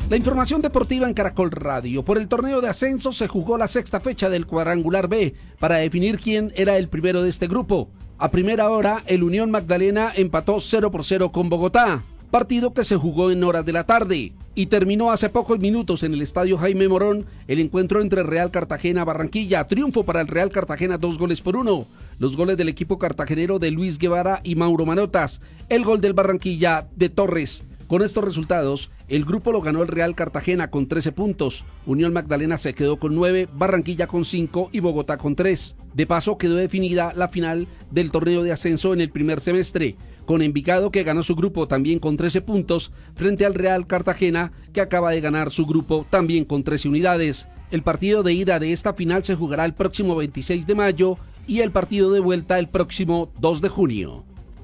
La información deportiva en Caracol Radio. Por el torneo de ascenso se jugó la sexta fecha del cuadrangular B para definir quién era el primero de este grupo. A primera hora, el Unión Magdalena empató 0-0 con Bogotá, partido que se jugó en horas de la tarde. Y terminó hace pocos minutos en el estadio Jaime Morón el encuentro entre Real Cartagena-Barranquilla. Triunfo para el Real Cartagena, 2-1. Los goles del equipo cartagenero de Luis Guevara y Mauro Manotas. El gol del Barranquilla de Torres. Con estos resultados, el grupo lo ganó el Real Cartagena con 13 puntos, Unión Magdalena se quedó con 9, Barranquilla con 5 y Bogotá con 3. De paso, quedó definida la final del torneo de ascenso en el primer semestre, con Envigado que ganó su grupo también con 13 puntos, frente al Real Cartagena que acaba de ganar su grupo también con 13 unidades. El partido de ida de esta final se jugará el próximo 26 de mayo y el partido de vuelta el próximo 2 de junio.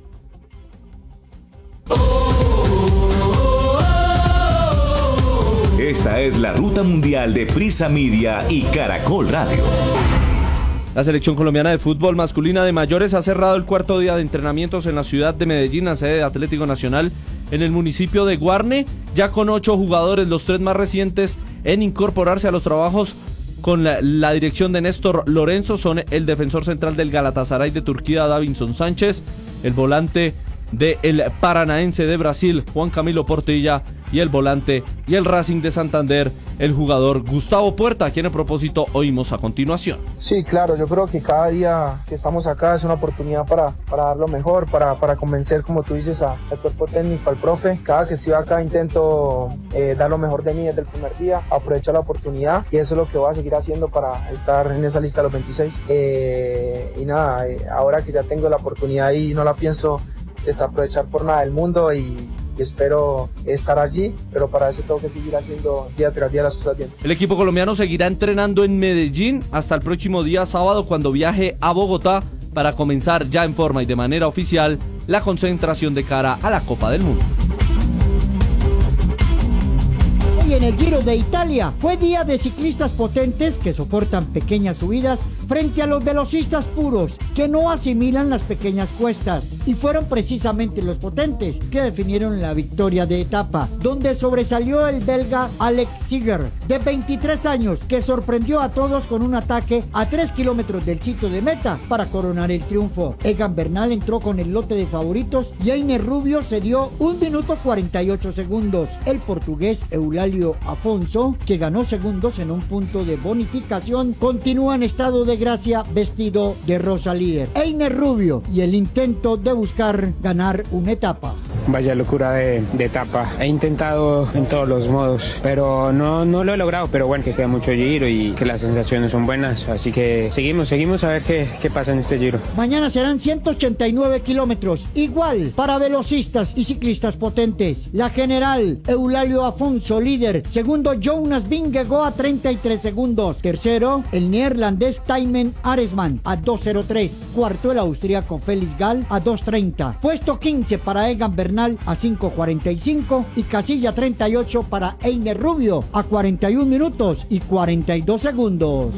Esta es la ruta mundial de Prisa Media y Caracol Radio. La selección colombiana de fútbol masculina de mayores ha cerrado el cuarto día de entrenamientos en la ciudad de Medellín, la sede de Atlético Nacional, en el municipio de Guarne, ya con 8 jugadores, los 3 más recientes en incorporarse a los trabajos con la dirección de Néstor Lorenzo son el defensor central del Galatasaray de Turquía, Davinson Sánchez, el volante del Paranaense de Brasil, Juan Camilo Portilla, y el volante y el Racing de Santander, el jugador Gustavo Puerta, a quien a propósito oímos a continuación. Sí, claro, yo creo que cada día que estamos acá es una oportunidad para dar lo mejor, para convencer, como tú dices, al cuerpo técnico, al profe. Cada que estoy acá intento dar lo mejor de mí desde el primer día, aprovechar la oportunidad y eso es lo que voy a seguir haciendo para estar en esa lista de los 26. Y nada, ahora que ya tengo la oportunidad y no la pienso desaprovechar por nada del mundo y espero estar allí, pero para eso tengo que seguir haciendo día tras día las cosas bien. El equipo colombiano seguirá entrenando en Medellín hasta el próximo día sábado, cuando viaje a Bogotá para comenzar ya en forma y de manera oficial la concentración de cara a la Copa del Mundo. Y en el Giro de Italia fue día de ciclistas potentes que soportan pequeñas subidas frente a los velocistas puros que no asimilan las pequeñas cuestas, y fueron precisamente los potentes que definieron la victoria de etapa, donde sobresalió el belga Alex Siger, de 23 años, que sorprendió a todos con un ataque a 3 kilómetros del sitio de meta para coronar el triunfo. Egan Bernal entró con el lote de favoritos y Einer Rubio se dio 1 minuto 48 segundos. El portugués Eulalio Afonso, que ganó segundos en un punto de bonificación, continúa en estado de gracia vestido de rosa líder. Einer Rubio y el intento de buscar ganar una etapa. Vaya locura de etapa. He intentado en todos los modos, pero no lo he logrado. Pero bueno, que queda mucho giro y que las sensaciones son buenas. Así que seguimos a ver qué pasa en este giro. Mañana serán 189 kilómetros, igual para velocistas y ciclistas potentes. La general Eulalio Afonso, líder. Segundo, Jonas Vingegaard a 33 segundos. Tercero, el neerlandés Tijmen Aresman a 2:03. Cuarto, el austríaco Felix Gall a 2:30. Puesto 15 para Egan Bernal a 5:45 y casilla 38 para Einer Rubio a 41 minutos y 42 segundos.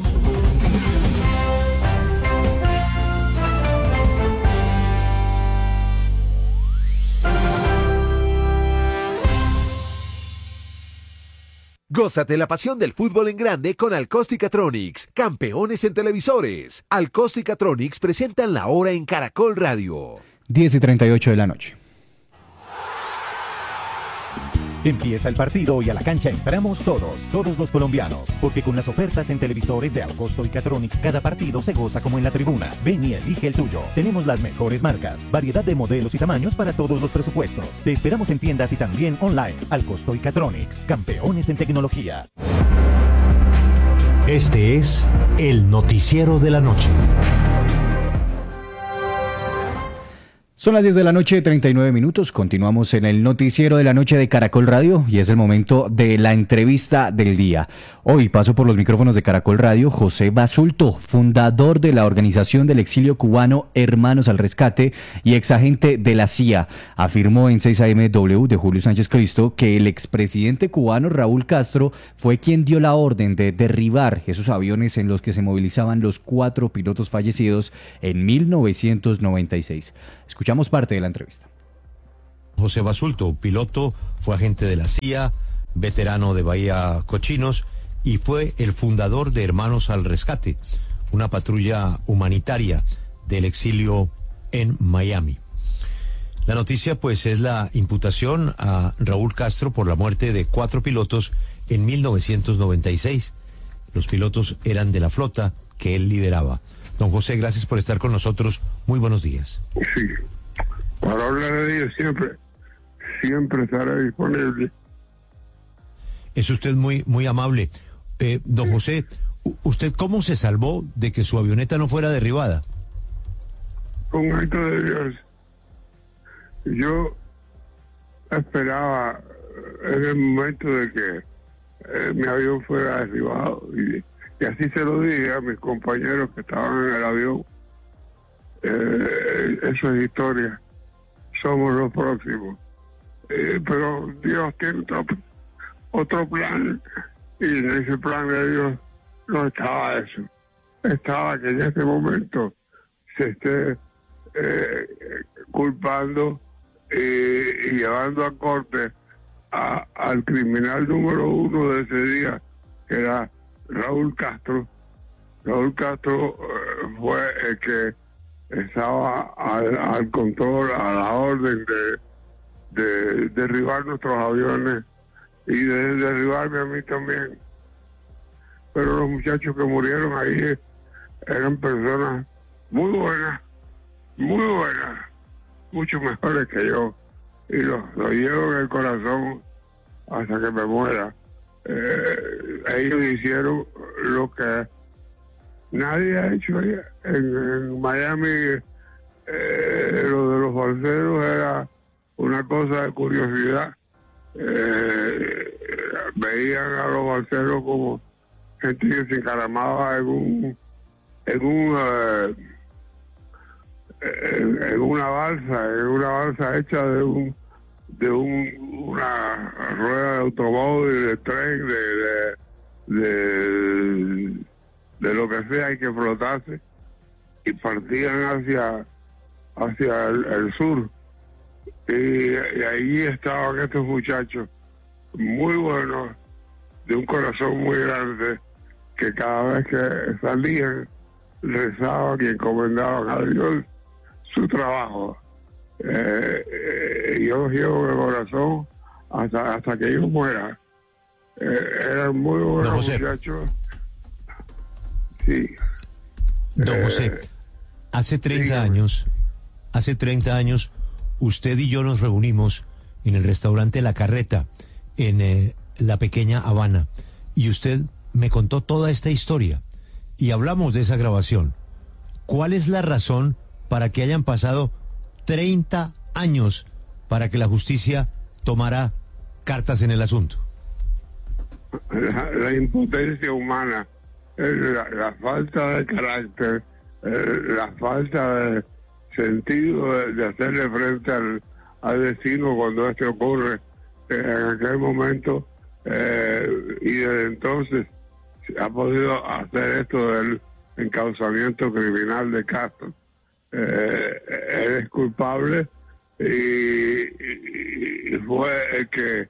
Gózate la pasión del fútbol en grande con Alcosticatronics, campeones en televisores. Alcosticatronics presentan la hora en Caracol Radio. 10:38 de la noche. Empieza el partido y a la cancha entramos todos los colombianos, porque con las ofertas en televisores de Alcosticatronics cada partido se goza como en la tribuna. Ven y elige el tuyo. Tenemos las mejores marcas, variedad de modelos y tamaños para todos los presupuestos. Te esperamos en tiendas y también online. Alcosticatronics, campeones en tecnología. Este es el noticiero de la noche. Son las 10 de la noche, 39 minutos. Continuamos en el noticiero de la noche de Caracol Radio y es el momento de la entrevista del día. Hoy paso por los micrófonos de Caracol Radio José Basulto, fundador de la organización del exilio cubano Hermanos al Rescate y exagente de la CIA. Afirmó en 6am de Julio Sánchez Cristo que el expresidente cubano Raúl Castro fue quien dio la orden de derribar esos aviones en los que se movilizaban los 4 pilotos fallecidos en 1996. Escuchamos parte de la entrevista. José Basulto, piloto, fue agente de la CIA, veterano de Bahía Cochinos, y fue el fundador de Hermanos al Rescate, una patrulla humanitaria del exilio en Miami. La noticia pues es la imputación a Raúl Castro por la muerte de 4 pilotos en 1996. Los pilotos eran de la flota que él lideraba. Don José, gracias por estar con nosotros. Muy buenos días. Sí, para hablar de ellos siempre estará disponible. Es usted muy amable. Don José, ¿usted cómo se salvó de que su avioneta no fuera derribada? Un acto de Dios. Yo esperaba en el momento de que mi avión fuera derribado y así se lo dije a mis compañeros que estaban en el avión. Eso es historia. Somos los próximos. Pero Dios tiene otro plan, y en ese plan de Dios no estaba eso. Estaba que en este momento se esté culpando y llevando a corte al criminal número 1 de ese día, que era Raúl Castro. Raúl Castro fue el que estaba al control, a la orden de derribar nuestros aviones y de derribarme a mí también. Pero los muchachos que murieron ahí eran personas muy buenas, mucho mejores que yo, y los llevo en el corazón hasta que me muera. Ellos hicieron lo que nadie ha hecho allá. En Miami, lo de los balseros era una cosa de curiosidad. Veían a los balseros como gente que se encaramaba en una balsa hecha de una rueda de automóvil, de tren, de lo que sea, hay que flotarse, y partían hacia el sur, y ahí estaban estos muchachos muy buenos, de un corazón muy grande, que cada vez que salían rezaban y encomendaban a Dios su trabajo. Yo los llevo en el corazón hasta que yo muera. Eran muy buenos muchachos. Sí. Don José, hace 30 años, usted y yo nos reunimos en el restaurante La Carreta, en la pequeña Habana, y usted me contó toda esta historia, y hablamos de esa grabación. ¿Cuál es la razón para que hayan pasado 30 años para que la justicia tomara cartas en el asunto? La impotencia humana, la falta de carácter, la falta de sentido de hacerle frente al destino cuando esto ocurre en aquel momento, y desde entonces se ha podido hacer esto del encauzamiento criminal de Castro. Él es culpable y fue el que,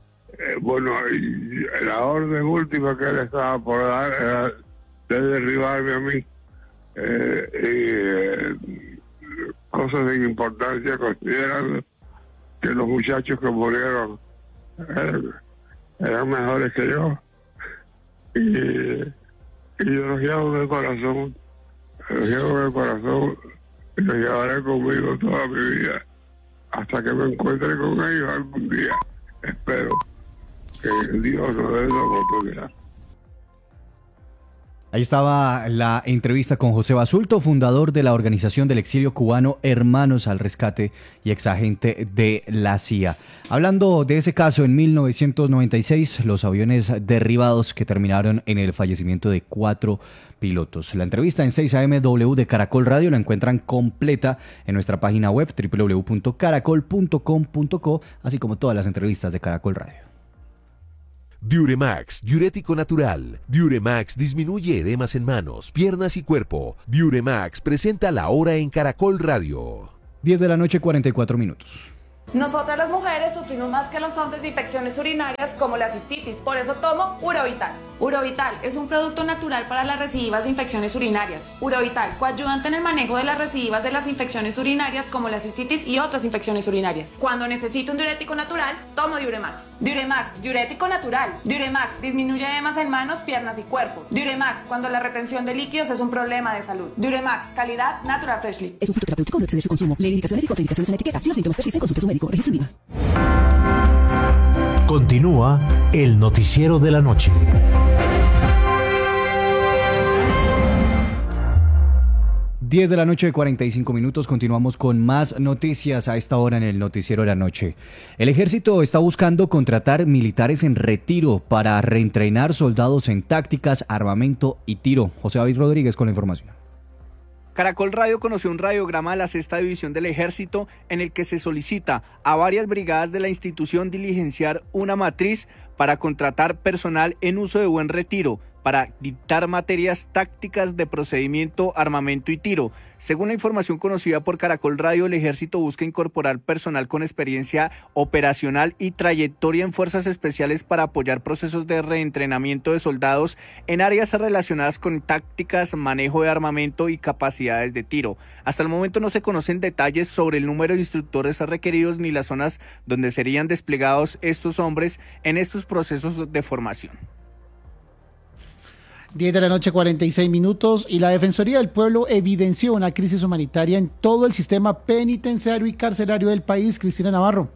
la orden última que él estaba por dar era de derribarme a mí. Cosas sin importancia, considerando que los muchachos que murieron eran mejores que yo, y yo los llevo en el corazón, y los llevaré conmigo toda mi vida hasta que me encuentre con ellos algún día. Espero que Dios nos dé la oportunidad. Ahí estaba la entrevista con José Basulto, fundador de la organización del exilio cubano Hermanos al Rescate y exagente de la CIA. Hablando de ese caso, en 1996, los aviones derribados que terminaron en el fallecimiento de 4 pilotos. La entrevista en 6amw de Caracol Radio la encuentran completa en nuestra página web www.caracol.com.co, así como todas las entrevistas de Caracol Radio. Diuremax, diurético natural. Diuremax disminuye edemas en manos, piernas y cuerpo. Diuremax presenta la hora en Caracol Radio. 10 de la noche, 44 minutos. Nosotras las mujeres sufrimos más que los hombres de infecciones urinarias como la cistitis, por eso tomo Urovital. Urovital es un producto natural para las recidivas de infecciones urinarias. Urovital, coayudante en el manejo de las recidivas de las infecciones urinarias como la cistitis y otras infecciones urinarias. Cuando necesito un diurético natural, tomo Diuremax. Diuremax, diurético natural. Diuremax disminuye edemas en manos, piernas y cuerpo. Diuremax, cuando la retención de líquidos es un problema de salud. Diuremax, calidad Natural Freshly. Es un fitoterapéutico, no exceder su consumo. Lee indicaciones y contraindicaciones en la etiqueta. Si los síntomas persisten, consulte a su médico. Registro INVIMA. Continúa el noticiero de la noche. Diez de la noche, 45 minutos. Continuamos con más noticias a esta hora en el noticiero de la noche. El ejército está buscando contratar militares en retiro para reentrenar soldados en tácticas, armamento y tiro. José David Rodríguez con la información. Caracol Radio conoció un radiograma de la 6ª División del Ejército en el que se solicita a varias brigadas de la institución diligenciar una matriz para contratar personal en uso de buen retiro, para dictar materias tácticas de procedimiento, armamento y tiro. Según la información conocida por Caracol Radio, el Ejército busca incorporar personal con experiencia operacional y trayectoria en fuerzas especiales para apoyar procesos de reentrenamiento de soldados en áreas relacionadas con tácticas, manejo de armamento y capacidades de tiro. Hasta el momento no se conocen detalles sobre el número de instructores requeridos ni las zonas donde serían desplegados estos hombres en estos procesos de formación. 10 de la noche, 46 minutos, y la Defensoría del Pueblo evidenció una crisis humanitaria en todo el sistema penitenciario y carcelario del país. Cristina Navarro.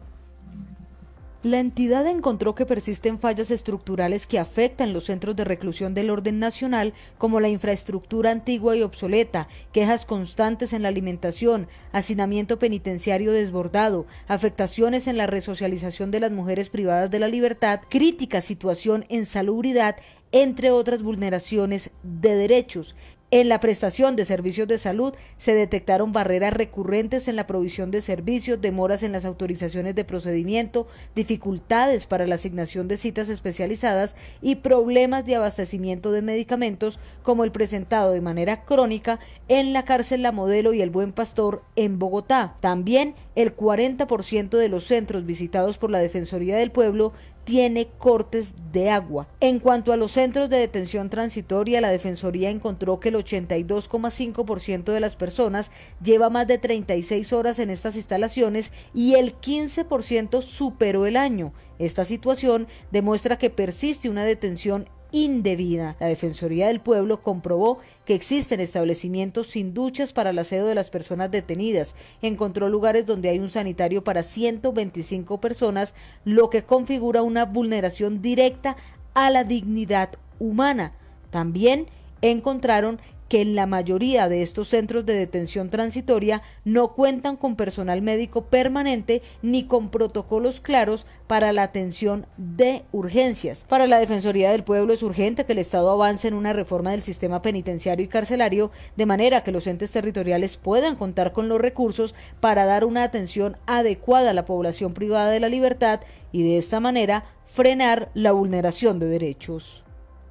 La entidad encontró que persisten fallas estructurales que afectan los centros de reclusión del orden nacional, como la infraestructura antigua y obsoleta, quejas constantes en la alimentación, hacinamiento penitenciario desbordado, afectaciones en la resocialización de las mujeres privadas de la libertad, crítica situación en salubridad, entre otras vulneraciones de derechos. En la prestación de servicios de salud se detectaron barreras recurrentes en la provisión de servicios, demoras en las autorizaciones de procedimiento, dificultades para la asignación de citas especializadas y problemas de abastecimiento de medicamentos como el presentado de manera crónica en la cárcel La Modelo y el Buen Pastor en Bogotá. También el 40% de los centros visitados por la Defensoría del Pueblo tiene cortes de agua. En cuanto a los centros de detención transitoria, la Defensoría encontró que el 82,5% de las personas lleva más de 36 horas en estas instalaciones y el 15% superó el año. Esta situación demuestra que persiste una detención indebida. La Defensoría del Pueblo comprobó que existen establecimientos sin duchas para el aseo de las personas detenidas. Encontró lugares donde hay un sanitario para 125 personas, lo que configura una vulneración directa a la dignidad humana. También encontraron que en la mayoría de estos centros de detención transitoria no cuentan con personal médico permanente ni con protocolos claros para la atención de urgencias. Para la Defensoría del Pueblo es urgente que el Estado avance en una reforma del sistema penitenciario y carcelario de manera que los entes territoriales puedan contar con los recursos para dar una atención adecuada a la población privada de la libertad y de esta manera frenar la vulneración de derechos.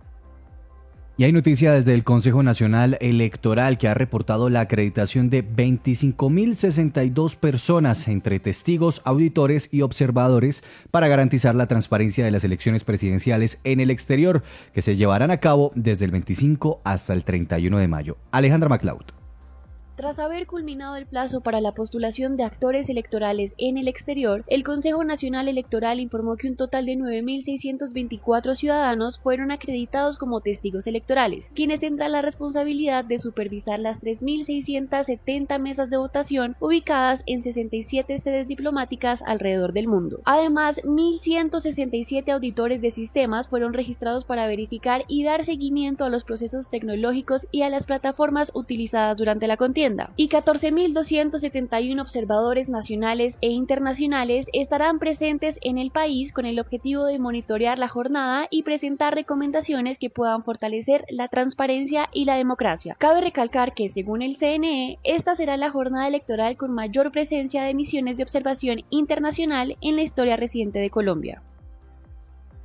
Y hay noticia desde el Consejo Nacional Electoral que ha reportado la acreditación de 25.062 personas entre testigos, auditores y observadores para garantizar la transparencia de las elecciones presidenciales en el exterior, que se llevarán a cabo desde el 25 hasta el 31 de mayo. Alejandra MacLeod. Tras haber culminado el plazo para la postulación de actores electorales en el exterior, el Consejo Nacional Electoral informó que un total de 9.624 ciudadanos fueron acreditados como testigos electorales, quienes tendrán la responsabilidad de supervisar las 3.670 mesas de votación ubicadas en 67 sedes diplomáticas alrededor del mundo. Además, 1.167 auditores de sistemas fueron registrados para verificar y dar seguimiento a los procesos tecnológicos y a las plataformas utilizadas durante la contienda. Y 14.271 observadores nacionales e internacionales estarán presentes en el país con el objetivo de monitorear la jornada y presentar recomendaciones que puedan fortalecer la transparencia y la democracia. Cabe recalcar que, según el CNE, esta será la jornada electoral con mayor presencia de misiones de observación internacional en la historia reciente de Colombia.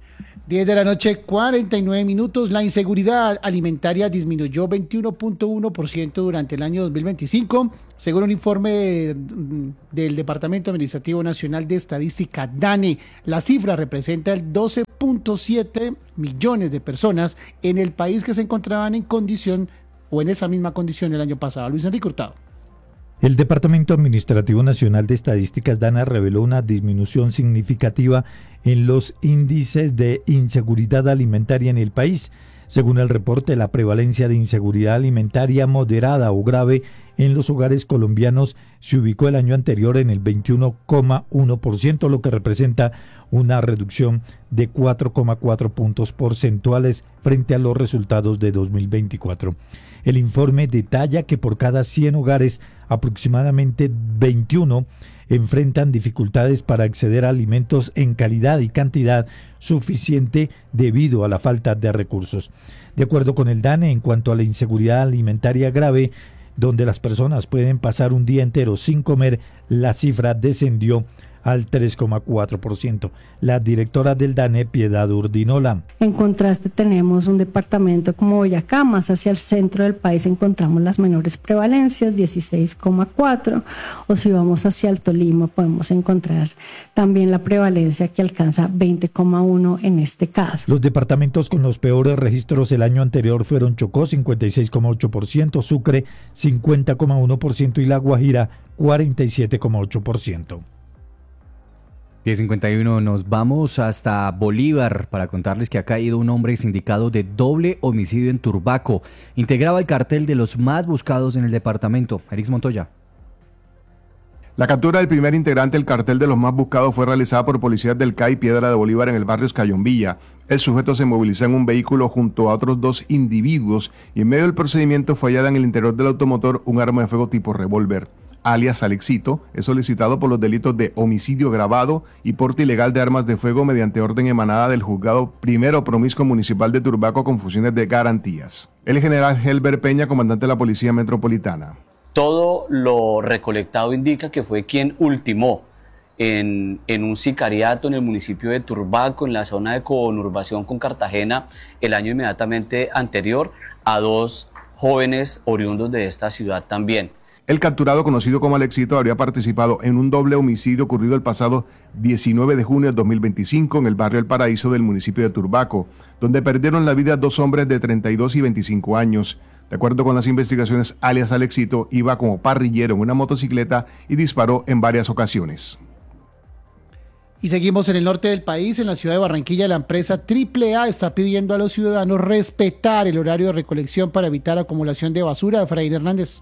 10 de la noche, 49 minutos. La inseguridad alimentaria disminuyó 21.1% durante el año 2025, según un informe del Departamento Administrativo Nacional de Estadística, DANE. La cifra representa el 12.7 millones de personas en el país que se encontraban en condición o en esa misma condición el año pasado. Luis Enrique Hurtado. El Departamento Administrativo Nacional de Estadísticas, DANE, reveló una disminución significativa en los índices de inseguridad alimentaria en el país. Según el reporte, la prevalencia de inseguridad alimentaria moderada o grave en los hogares colombianos se ubicó el año anterior en el 21,1%, lo que representa una reducción de 4,4 puntos porcentuales frente a los resultados de 2024. El informe detalla que por cada 100 hogares, aproximadamente 21 enfrentan dificultades para acceder a alimentos en calidad y cantidad suficiente debido a la falta de recursos. De acuerdo con el DANE, en cuanto a la inseguridad alimentaria grave, donde las personas pueden pasar un día entero sin comer, la cifra descendió al 3,4%. La directora del DANE, Piedad Urdinola. En contraste, tenemos un departamento como Boyacá, más hacia el centro del país encontramos las menores prevalencias, 16,4%, o si vamos hacia el Tolima podemos encontrar también la prevalencia que alcanza 20,1% en este caso. Los departamentos con los peores registros el año anterior fueron Chocó, 56,8%, Sucre, 50,1% y La Guajira, 47,8%. 10:51, nos vamos hasta Bolívar para contarles que ha caído un hombre sindicado de doble homicidio en Turbaco. Integraba el cartel de los más buscados en el departamento. Erix Montoya. La captura del primer integrante del cartel de los más buscados fue realizada por policías del CAI Piedra de Bolívar en el barrio Escayombilla. El sujeto se movilizó en un vehículo junto a otros 2 individuos y en medio del procedimiento fue hallada en el interior del automotor un arma de fuego tipo revólver. Alias Alexito, es solicitado por los delitos de homicidio agravado y porte ilegal de armas de fuego mediante orden emanada del Juzgado Primero Promiscuo Municipal de Turbaco con funciones de garantías. El general Helber Peña, comandante de la Policía Metropolitana. Todo lo recolectado indica que fue quien ultimó en un sicariato en el municipio de Turbaco, en la zona de conurbación con Cartagena, el año inmediatamente anterior, a 2 jóvenes oriundos de esta ciudad también. El capturado, conocido como Alexito, habría participado en un doble homicidio ocurrido el pasado 19 de junio de 2025 en el barrio El Paraíso del municipio de Turbaco, donde perdieron la vida 2 hombres de 32 y 25 años. De acuerdo con las investigaciones, alias Alexito iba como parrillero en una motocicleta y disparó en varias ocasiones. Y seguimos en el norte del país, en la ciudad de Barranquilla. La empresa AAA está pidiendo a los ciudadanos respetar el horario de recolección para evitar acumulación de basura. Efraín Hernández.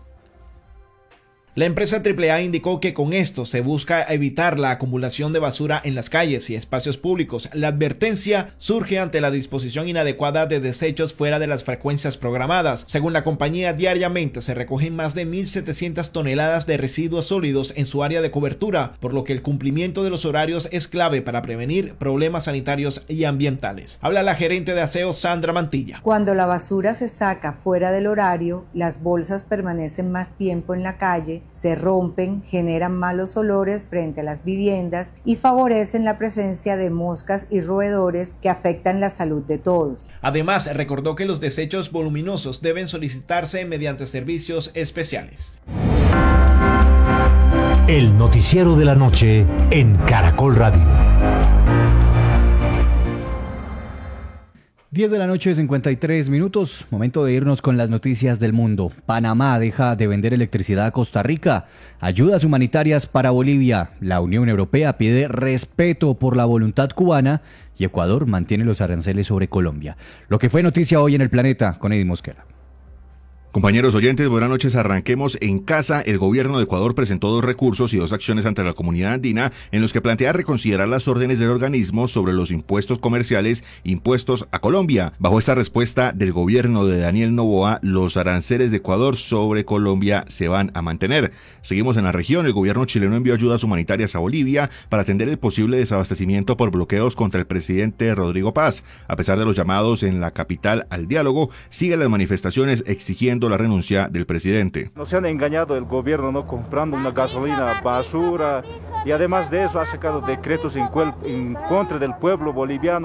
La empresa AAA indicó que con esto se busca evitar la acumulación de basura en las calles y espacios públicos. La advertencia surge ante la disposición inadecuada de desechos fuera de las frecuencias programadas. Según la compañía, diariamente se recogen más de 1.700 toneladas de residuos sólidos en su área de cobertura, por lo que el cumplimiento de los horarios es clave para prevenir problemas sanitarios y ambientales. Habla la gerente de aseo, Sandra Mantilla. Cuando la basura se saca fuera del horario, las bolsas permanecen más tiempo en la calle, se rompen, generan malos olores frente a las viviendas y favorecen la presencia de moscas y roedores que afectan la salud de todos. Además, recordó que los desechos voluminosos deben solicitarse mediante servicios especiales. El noticiero de la noche en Caracol Radio. 10 de la noche, 53 minutos. Momento de irnos con las noticias del mundo. Panamá deja de vender electricidad a Costa Rica. Ayudas humanitarias para Bolivia. La Unión Europea pide respeto por la voluntad cubana. Y Ecuador mantiene los aranceles sobre Colombia. Lo que fue noticia hoy en El Planeta con Eddie Mosquera. Compañeros oyentes, buenas noches. Arranquemos en casa. El gobierno de Ecuador presentó 2 recursos y 2 acciones ante la comunidad andina en los que plantea reconsiderar las órdenes del organismo sobre los impuestos comerciales impuestos a Colombia. Bajo esta respuesta del gobierno de Daniel Noboa, los aranceles de Ecuador sobre Colombia se van a mantener. Seguimos en la región. El gobierno chileno envió ayudas humanitarias a Bolivia para atender el posible desabastecimiento por bloqueos contra el presidente Rodrigo Paz. A pesar de los llamados en la capital al diálogo, siguen las manifestaciones exigiendo la renuncia del presidente. Nos han engañado el gobierno, ¿no?, comprando una gasolina basura, y además de eso ha sacado decretos en contra del pueblo boliviano,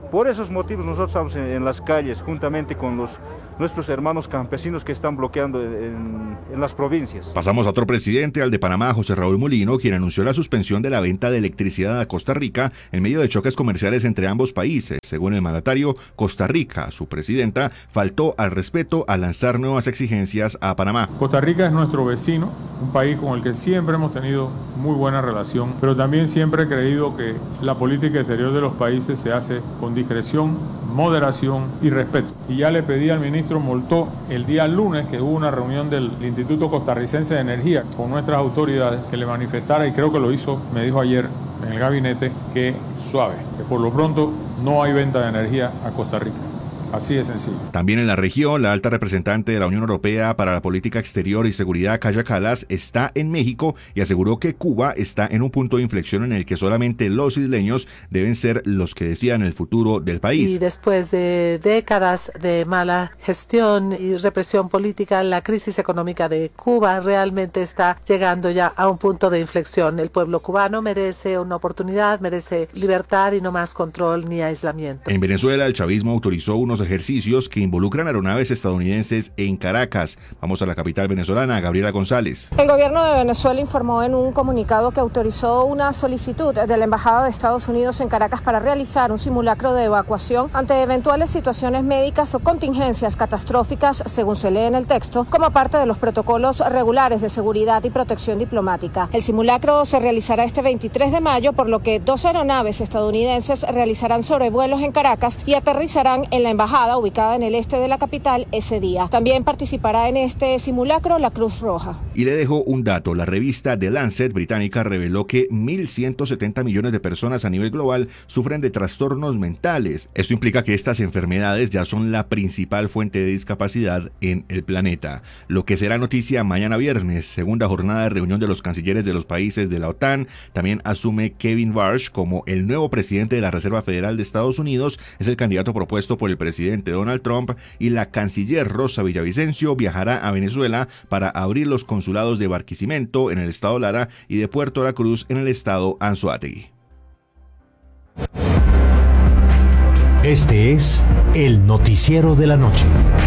Por esos motivos nosotros estamos en las calles juntamente con nuestros hermanos campesinos que están bloqueando en las provincias. Pasamos a otro presidente, al de Panamá, José Raúl Mulino, quien anunció la suspensión de la venta de electricidad a Costa Rica en medio de choques comerciales entre ambos países. Según el mandatario, Costa Rica, su presidenta, faltó al respeto al lanzar nuevas exigencias a Panamá. Costa Rica es nuestro vecino, un país con el que siempre hemos tenido muy buena relación, pero también siempre he creído que la política exterior de los países se hace con discreción, moderación y respeto. Y ya le pedí al ministro Moltó el día lunes, que hubo una reunión del Instituto Costarricense de Energía con nuestras autoridades, que le manifestara, y creo que lo hizo, me dijo ayer en el gabinete, que suave, que por lo pronto no hay venta de energía a Costa Rica. Así de sencillo. También en la región, la alta representante de la Unión Europea para la Política Exterior y Seguridad, Kaja Kallas, está en México y aseguró que Cuba está en un punto de inflexión en el que solamente los isleños deben ser los que decidan el futuro del país. Y después de décadas de mala gestión y represión política, la crisis económica de Cuba realmente está llegando ya a un punto de inflexión. El pueblo cubano merece una oportunidad, merece libertad y no más control ni aislamiento. En Venezuela, el chavismo autorizó unos ejercicios que involucran aeronaves estadounidenses en Caracas. Vamos a la capital venezolana, Gabriela González. El gobierno de Venezuela informó en un comunicado que autorizó una solicitud de la Embajada de Estados Unidos en Caracas para realizar un simulacro de evacuación ante eventuales situaciones médicas o contingencias catastróficas, según se lee en el texto, como parte de los protocolos regulares de seguridad y protección diplomática. El simulacro se realizará este 23 de mayo, por lo que 2 aeronaves estadounidenses realizarán sobrevuelos en Caracas y aterrizarán en la embajada ubicada en el este de la capital ese día. También participará en este simulacro la Cruz Roja. Y le dejo un dato. La revista The Lancet británica reveló que 1.170 millones de personas a nivel global sufren de trastornos mentales. Esto implica que estas enfermedades ya son la principal fuente de discapacidad en el planeta. Lo que será noticia mañana viernes, segunda jornada de reunión de los cancilleres de los países de la OTAN. También asume Kevin Barsh como el nuevo presidente de la Reserva Federal de Estados Unidos. Es el candidato propuesto por el presidente Donald Trump, y la canciller Rosa Villavicencio viajará a Venezuela para abrir los consulados de Barquisimeto en el estado Lara y de Puerto La Cruz en el estado Anzoátegui. Este es el noticiero de la noche.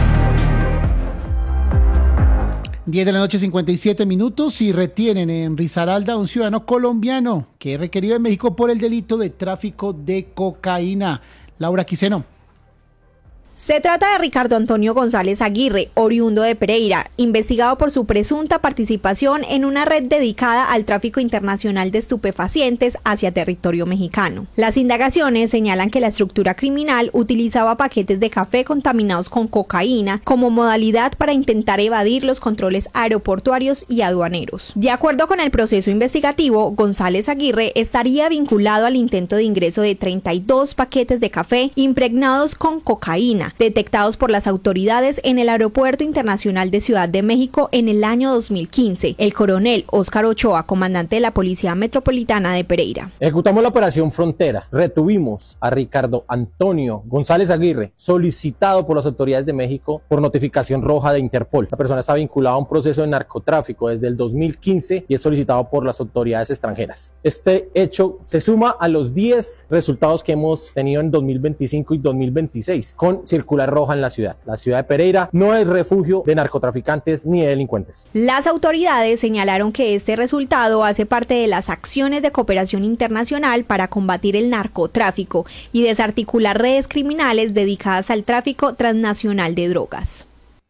10 de la noche, 57 minutos, y retienen en Risaralda a un ciudadano colombiano que es requerido en México por el delito de tráfico de cocaína. Laura Quiseno. Se trata de Ricardo Antonio González Aguirre, oriundo de Pereira, investigado por su presunta participación en una red dedicada al tráfico internacional de estupefacientes hacia territorio mexicano. Las indagaciones señalan que la estructura criminal utilizaba paquetes de café contaminados con cocaína como modalidad para intentar evadir los controles aeroportuarios y aduaneros. De acuerdo con el proceso investigativo, González Aguirre estaría vinculado al intento de ingreso de 32 paquetes de café impregnados con cocaína, detectados por las autoridades en el Aeropuerto Internacional de Ciudad de México en el año 2015. El coronel Óscar Ochoa, comandante de la Policía Metropolitana de Pereira. Ejecutamos la operación Frontera. Retuvimos a Ricardo Antonio González Aguirre, solicitado por las autoridades de México por notificación roja de Interpol. La persona está vinculada a un proceso de narcotráfico desde el 2015 y es solicitado por las autoridades extranjeras. Este hecho se suma a los 10 resultados que hemos tenido en 2025 y 2026 con circular roja en la ciudad. La ciudad de Pereira no es refugio de narcotraficantes ni de delincuentes. Las autoridades señalaron que este resultado hace parte de las acciones de cooperación internacional para combatir el narcotráfico y desarticular redes criminales dedicadas al tráfico transnacional de drogas.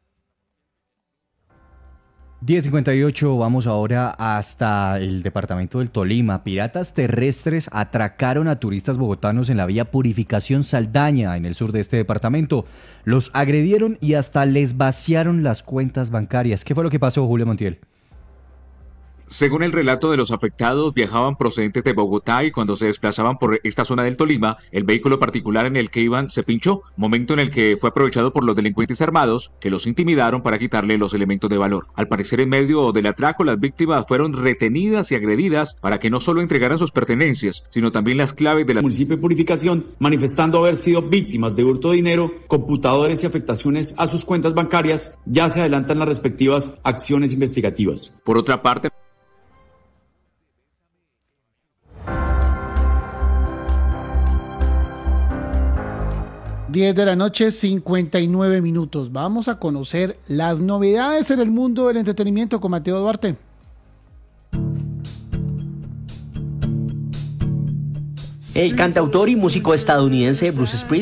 10:58, vamos ahora hasta el departamento del Tolima. Piratas terrestres atracaron a turistas bogotanos en la vía Purificación Saldaña, en el sur de este departamento. Los agredieron y hasta les vaciaron las cuentas bancarias. ¿Qué fue lo que pasó, Julio Montiel? Según el relato de los afectados, viajaban procedentes de Bogotá y cuando se desplazaban por esta zona del Tolima, el vehículo particular en el que iban se pinchó, momento en el que fue aprovechado por los delincuentes armados que los intimidaron para quitarle los elementos de valor. Al parecer, en medio del atraco, las víctimas fueron retenidas y agredidas para que no solo entregaran sus pertenencias, sino también las claves de la municipio de Purificación, manifestando haber sido víctimas de hurto de dinero, computadores y afectaciones a sus cuentas bancarias. Ya se adelantan las respectivas acciones investigativas. Por otra parte, 10 de la noche, 59 minutos. Vamos a conocer las novedades en el mundo del entretenimiento con Mateo Duarte. El cantautor y músico estadounidense Bruce Springsteen